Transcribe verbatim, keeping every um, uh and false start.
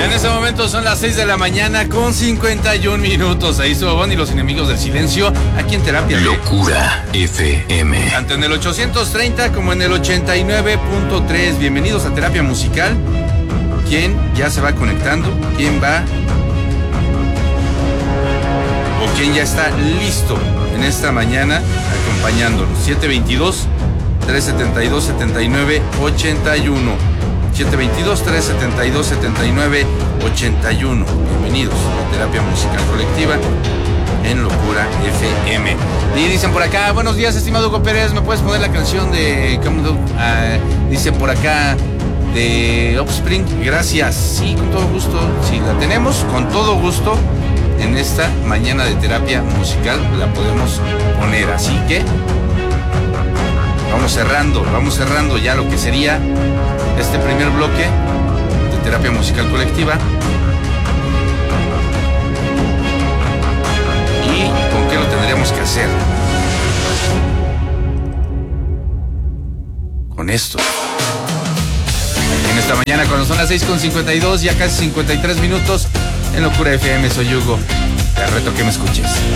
Ya en este momento son las seis de la mañana con cincuenta y un minutos. Ahí estuvo Bonnie y los enemigos del silencio, aquí en Terapia. Locura F M. Tanto en el ochocientos treinta como en el ochenta y nueve punto tres. Bienvenidos a Terapia Musical. ¿Quién ya se va conectando? ¿Quién va? ¿O quién ya está listo en esta mañana acompañándonos? siete veintidós, trescientos setenta y dos, setenta y nueve, ochenta y uno. siete veintidós, trescientos setenta y dos, setenta y nueve, ochenta y uno. Bienvenidos a Terapia Musical Colectiva en Locura F M. Y dicen por acá, buenos días, estimado Hugo Pérez, ¿me puedes poner la canción de... Uh, dice por acá, de Offspring? Gracias. Sí, con todo gusto. Si la tenemos, con todo gusto, en esta mañana de Terapia Musical la podemos poner. Así que vamos cerrando, vamos cerrando ya lo que sería este primer bloque de Terapia Musical Colectiva. ¿Y con qué lo tendríamos que hacer? Con esto. En esta mañana, cuando son las seis con cincuenta y dos, ya casi cincuenta y tres minutos, en Locura F M, soy Hugo. Te reto que me escuches.